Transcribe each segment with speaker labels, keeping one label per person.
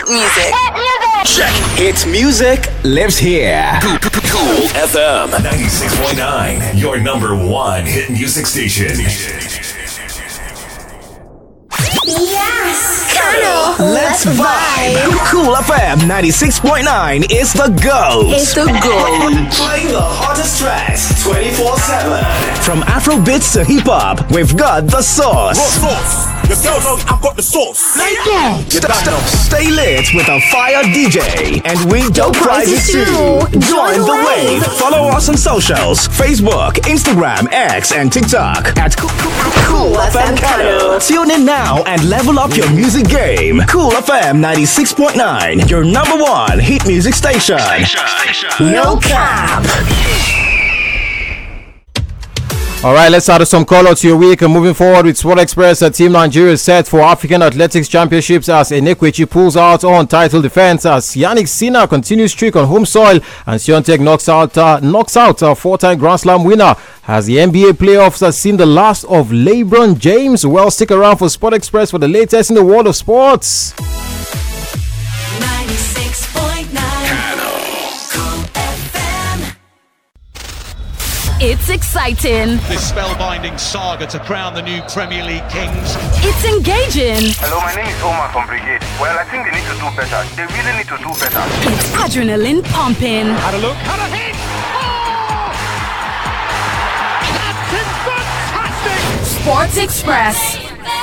Speaker 1: music.
Speaker 2: Check. Hit music lives here.
Speaker 3: Cool FM 96.9, your number one hit music station.
Speaker 4: Yes! Colonel,
Speaker 2: Let's vibe. Cool FM 96.9 is the go.
Speaker 1: It's the go.
Speaker 2: Playing the hottest tracks 24/7. From Afrobeats to hip hop, we've got the sauce.
Speaker 5: The girl knows I've got the sauce.
Speaker 2: Stay lit with a fire DJ, and we don't prizes too. Join the wave. Follow us on socials: Facebook, Instagram, X, and TikTok at Cool FM Kano. Tune in now and level up your music game. Cool FM 96.9, your number one hit music station. No cap.
Speaker 6: All right, let's add some color to your week. And moving forward with Sport Express, Team Nigeria is set for African Athletics Championships as Enekwechi pulls out on title defense as Yannick Sinner continues streak on home soil and Siontech knocks out a four-time Grand Slam winner. As the NBA playoffs have seen the last of LeBron James. Well, stick around for Sport Express for the latest in the world of sports.
Speaker 4: 96.9 Cool FM.
Speaker 7: It's exciting.
Speaker 8: This spellbinding saga to crown the new Premier League kings.
Speaker 7: It's engaging.
Speaker 9: Hello, my name is Omar from Brigade. Well, I think they need to do better. They really need to do better.
Speaker 7: It's adrenaline pumping.
Speaker 8: Had a look, had a hit.
Speaker 7: Sports Express.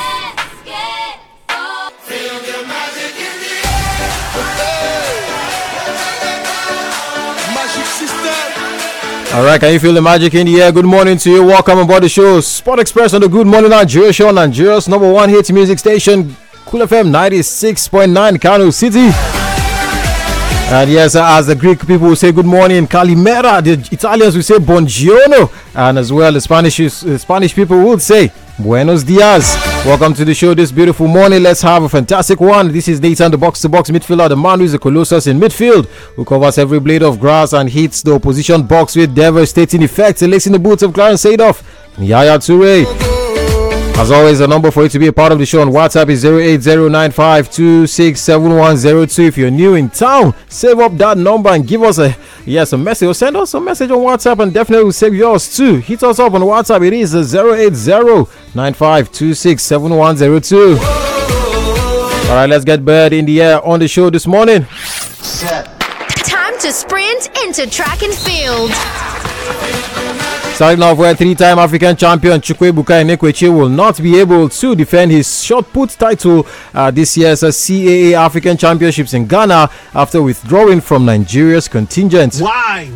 Speaker 6: All right, can you feel the magic in the air? Good morning to you. Welcome aboard the show. Sport Express on the Good Morning Nigeria show, Nigeria's number one hit music station, Cool FM 96.9, Kano City. And yes, as the Greek people will say good morning, Kalimera, the Italians will say buongiorno, and as well the Spanish people would say buenos dias. Welcome to the show this beautiful morning. Let's have a fantastic one. This is Nathan, the box-to-box midfielder, the man who is the Colossus in midfield, who covers every blade of grass and hits the opposition box with devastating effect. Lacing the boots of Clarence Seedorf, Yaya Toure. As always, the number for you to be a part of the show on WhatsApp is 08095267102. If you're new in town, save up that number and give us a message, or send us a message on WhatsApp, and definitely we'll save yours too. Hit us up on WhatsApp. It is 08095267102. All right, let's get Bird in the air on the show this morning.
Speaker 4: Time to sprint into track and field.
Speaker 6: Starting off where three-time African champion Chukwuebuka Enekwechi will not be able to defend his shot put title this year's CAA African Championships in Ghana after withdrawing from Nigeria's contingent.
Speaker 5: Why?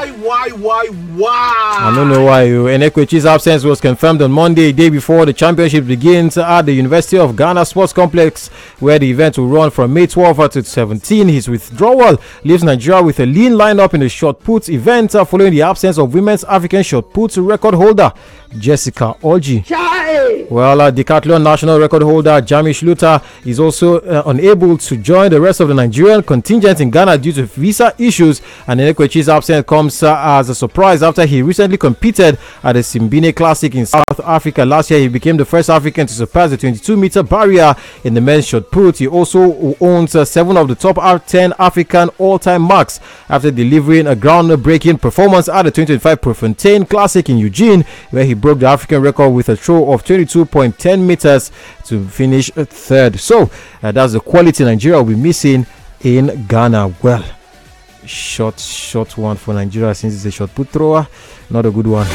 Speaker 6: I don't know why. Enekwechi's absence was confirmed on Monday, day before the championship begins at the University of Ghana Sports Complex, where the event will run from May 12 to 17. His withdrawal leaves Nigeria with a lean lineup in the shot put event following the absence of women's African shot put record holder Jessica Orji. Well, Decathlon national record holder Jami Schluter is also unable to join the rest of the Nigerian contingent in Ghana due to visa issues, and Enekwechi's absence comes as a surprise after he recently competed at the Simbine Classic in South Africa. Last year, he became the first African to surpass the 22-meter barrier in the men's shot put. He also owns 7 of the top 10 African all-time marks after delivering a groundbreaking performance at the 2025 Prefontaine Classic in Eugene, where he broke the African record with a throw of 22.10 meters to finish third. So that's the quality Nigeria will be missing in Ghana. Well, short one for Nigeria since it's a shot put thrower. Not a good one.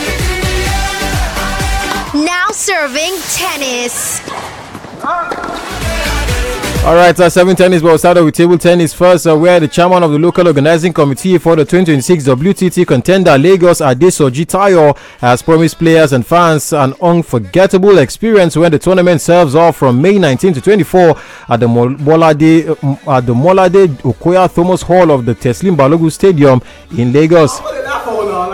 Speaker 4: Now serving tennis.
Speaker 6: All right, 7 tennis balls started with table tennis first, where the chairman of the local organizing committee for the 2026 WTT contender Lagos Adesoji Tayo has promised players and fans an unforgettable experience when the tournament serves off from May 19 to 24 at the Molade Okoya Thomas Hall of the Teslim Balogun Stadium in Lagos.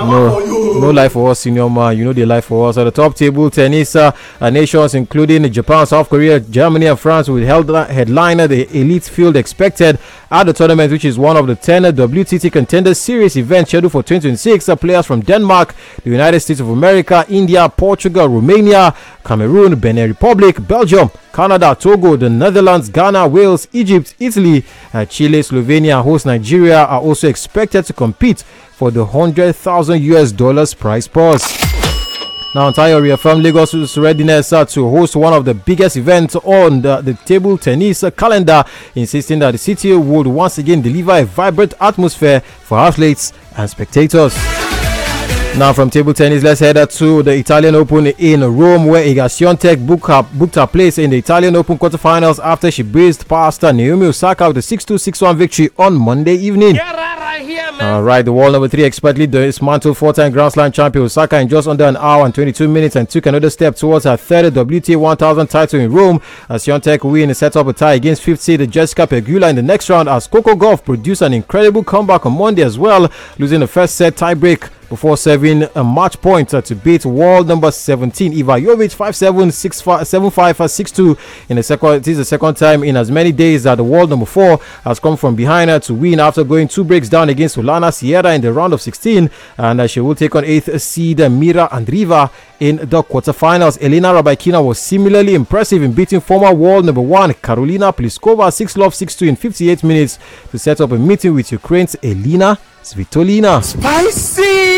Speaker 6: No life for us, senior man. You know the life for us. At the top table, tennis nations including Japan, South Korea, Germany, and France will headline the elite field expected at the tournament, which is one of the 10 WTT Contenders Series events scheduled for 2026. Players from Denmark, the United States of America, India, Portugal, Romania, Cameroon, Benin Republic, Belgium, Canada, Togo, the Netherlands, Ghana, Wales, Egypt, Italy, Chile, Slovenia, host Nigeria are also expected to compete for the $100,000 prize purse. Now, Ontario reaffirmed Lagos' readiness to host one of the biggest events on the table tennis calendar, insisting that the city would once again deliver a vibrant atmosphere for athletes and spectators. Now, from table tennis, let's head to the Italian Open in Rome, where Iga Swiatek booked her place in the Italian Open quarterfinals after she breezed past Naomi Osaka with a 6-2, 6-1 victory on Monday evening. Alright, the world number 3 expertly dismantled 4-time Grand Slam champion Osaka in just under an hour and 22 minutes and took another step towards her third WTA 1000 title in Rome. Swiatek win set up a tie against 5th seed Jessica Pegula in the next round, as Coco Gauff produced an incredible comeback on Monday as well, losing the first set tiebreak before serving a match point to beat world number 17 Iva Jovic 5-7, 6-5, 7-5, 6-2 in the second. It is the second time in as many days that the world number 4 has come from behind her to win after going 2 breaks down against Solana Sierra in the round of 16, and she will take on 8th seed Mira Andreeva in the quarterfinals. Elena Rybakina was similarly impressive in beating former world number 1 Karolina Pliskova 6-love, 6-2 in 58 minutes to set up a meeting with Ukraine's Elina Svitolina.
Speaker 5: Spicy!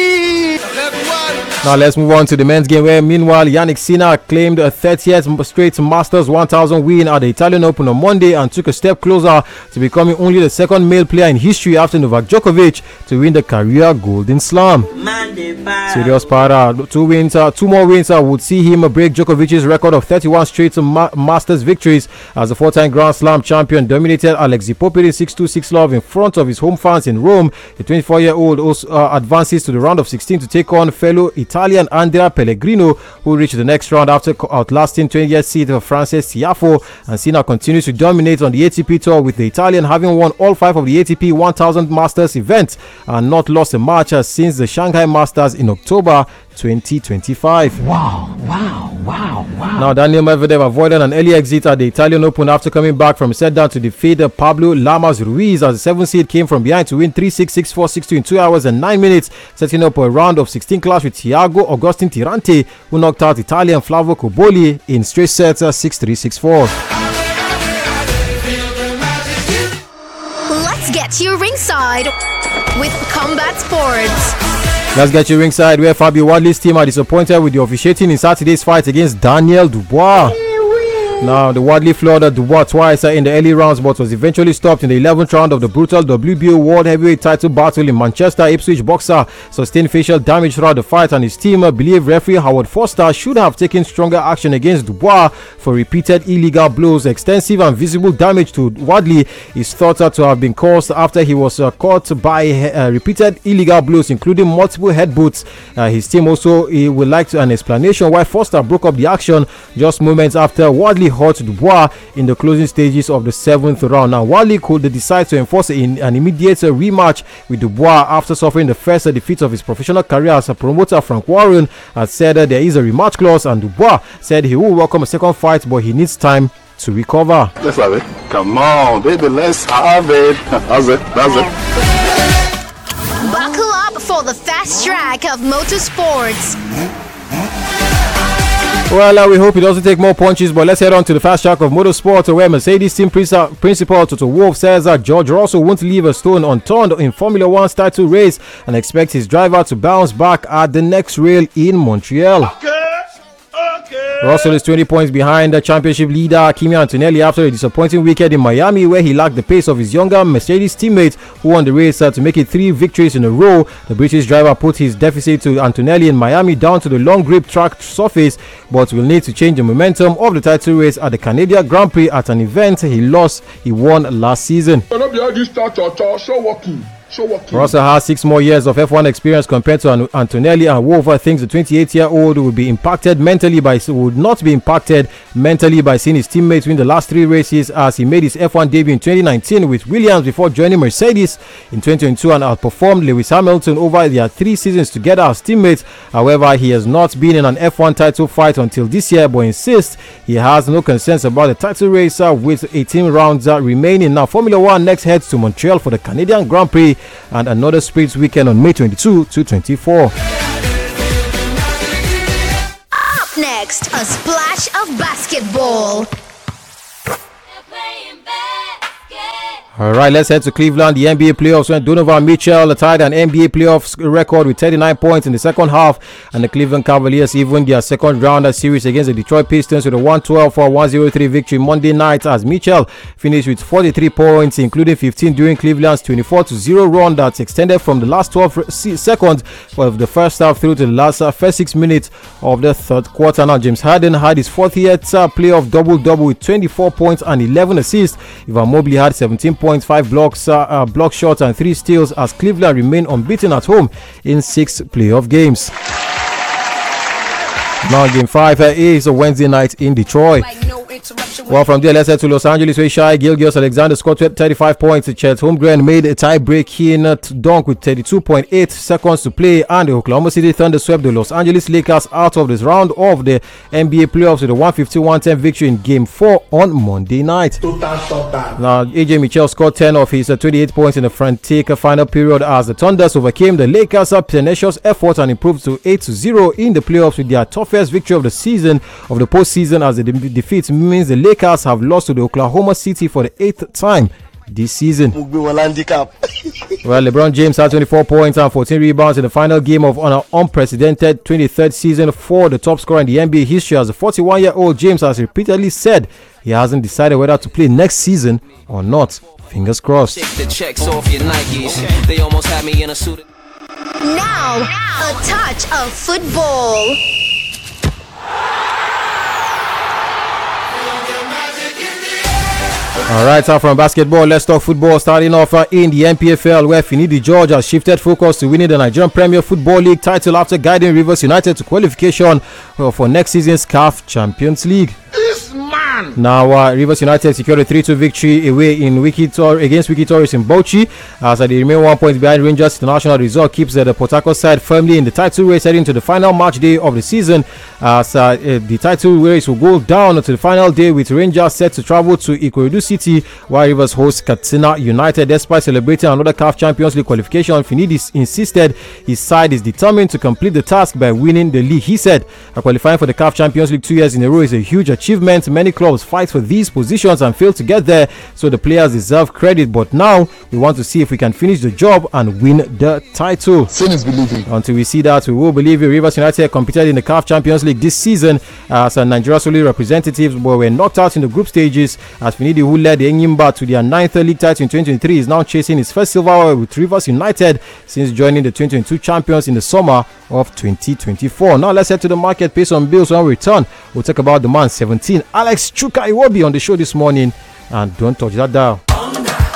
Speaker 6: Now let's move on to the men's game, where meanwhile Yannick Sinner claimed a 30th straight Masters 1000 win at the Italian Open on Monday and took a step closer to becoming only the second male player in history after Novak Djokovic to win the career Golden Slam. Serious para. 2 more wins would see him break Djokovic's record of 31 straight Masters victories, as the 4-time Grand Slam champion dominated Alexei Popyrin 6-2, 6-love in front of his home fans in Rome. The 24-year-old also advances to the round of 16 to take on fellow Italian Andrea Pellegrino, who reached the next round after outlasting 20-year seed Frances Tiafoe. And Sinner continues to dominate on the ATP tour, with the Italian having won all 5 of the ATP 1000 Masters events and not lost a match since the Shanghai Masters in October 2025. Wow. Now, Daniel Medvedev avoided an early exit at the Italian Open after coming back from a set down to defeat Pablo Lamas Ruiz, as the 7th seed came from behind to win 3-6, 6-4, 6-2 in 2 hours and 9 minutes, setting up a round of 16 clash with Thiago Agustin Tirante, who knocked out Italian Flavio Cobolli in straight sets 6-3, 6-4.
Speaker 4: Let's get to your ringside with Combat Sports.
Speaker 6: Let's get you ringside, where Fabio Wadley's team are disappointed with the officiating in Saturday's fight against Daniel Dubois. Now, the Wadley floored Dubois twice in the early rounds, but was eventually stopped in the 11th round of the brutal WBO World Heavyweight title battle in Manchester. Ipswich boxer sustained facial damage throughout the fight, and his team believe referee Howard Foster should have taken stronger action against Dubois for repeated illegal blows. Extensive and visible damage to Wadley is thought to have been caused after he was caught by repeated illegal blows, including multiple headbutts. His team also would like an explanation why Foster broke up the action just moments after Wadley hurt Dubois in the closing stages of the 7th round. Now, Wadley could decide to enforce an immediate rematch with Dubois after suffering the first defeat of his professional career, as a promoter Frank Warren has said there is a rematch clause, and Dubois said he will welcome a second fight, but he needs time to recover.
Speaker 5: Let's have it. Come on, baby, let's have it. That's it.
Speaker 4: Buckle up for the fast track of motorsports.
Speaker 6: Well, we hope it doesn't take more punches, but let's head on to the fast track of motorsport, where Mercedes team principal Toto Wolff says that George Russell won't leave a stone unturned in Formula One's title race and expects his driver to bounce back at the next rail in Montreal. Russell is 20 points behind the championship leader Kimi Antonelli after a disappointing weekend in Miami, where he lacked the pace of his younger Mercedes teammate, who won the race to make it 3 victories in a row. The British driver put his deficit to Antonelli in Miami down to the long grip track surface, but will need to change the momentum of the title race at the Canadian Grand Prix, at an event he won last season. Russell has 6 more years of F1 experience compared to Antonelli, and Wolver thinks the 28-year-old would not be impacted mentally by seeing his teammates win the last 3 races, as he made his F1 debut in 2019 with Williams before joining Mercedes in 2022 and outperformed Lewis Hamilton over their 3 seasons together as teammates. However, he has not been in an F1 title fight until this year, but insists he has no concerns about the title race with 18 rounds remaining. Now, Formula 1 next heads to Montreal for the Canadian Grand Prix and another sprint weekend on May 22 to 24.
Speaker 4: Up next, a splash of basketball.
Speaker 6: All right, let's head to Cleveland. The NBA playoffs when Donovan Mitchell tied an NBA playoffs record with 39 points in the second half, and the Cleveland Cavaliers even their second round series against the Detroit Pistons with a 112-103 victory Monday night, as Mitchell finished with 43 points, including 15 during Cleveland's 24-0 run that extended from the last 12 seconds of the first half through to the last first 6 minutes of the third quarter. Now, James Harden had his 40th playoff double-double with 24 points and 11 assists. Evan Mobley had 17 points, 5 blocks, block shots and 3 steals, as Cleveland remain unbeaten at home in 6 playoff games. Now, game 5 is a Wednesday night in Detroit. Well, from there, let's head to Los Angeles, where Shai Gilgeous-Alexander scored 35 points. Chet Holmgren made a tie-breaking dunk with 32.8 seconds to play, and the Oklahoma City Thunder swept the Los Angeles Lakers out of this round of the NBA playoffs with a 150-110 victory in Game 4 on Monday night. Now, AJ Mitchell scored 10 of his 28 points in the frantic final period, as the Thunders overcame the Lakers' tenacious effort and improved to 8-0 in the playoffs with their toughest victory of the season, of the postseason, as the defeat means the Lakers have lost to the Oklahoma City for the 8th time this season. Well, LeBron James had 24 points and 14 rebounds in the final game of an unprecedented 23rd season for the top scorer in the NBA history, as the 41-year-old James has repeatedly said he hasn't decided whether to play next season or not. Fingers crossed.
Speaker 4: Now, a touch of football.
Speaker 6: Alright, so from basketball, let's talk football. Starting off in the NPFL, where Finidi George has shifted focus to winning the Nigerian Premier Football League title after guiding Rivers United to qualification for next season's CAF Champions League. Now, Rivers United secured a 3-2 victory away against Wiki Tourist in Bauchi, as they remain 1 point behind Rangers. International result keeps the Port Harcourt side firmly in the title race heading to the final match day of the season, as the title race will go down to the final day with Rangers set to travel to Ikorodu City, while Rivers hosts Katsina United. Despite celebrating another CAF Champions League qualification, Finidi insisted his side is determined to complete the task by winning the league. He said qualifying for the CAF Champions League 2 years in a row is a huge achievement. Many clubs fight for these positions and fail to get there, so the players deserve credit, but now we want to see if we can finish the job and win the title.
Speaker 5: Seeing is believing.
Speaker 6: Until we see that, we will believe it. Rivers United competed in the CAF Champions League this season as Nigeria Solid representatives, but were knocked out in the group stages, as Finidi, who led the Enyimba to their 9th league title in 2023, is now chasing his first silverware with Rivers United since joining the 2022 champions in the summer of 2024. Now let's head to the market, pay some bills. When we return, we'll talk about the man 17, Alex Chuka Iwobi, on the show this morning, and don't touch that dial.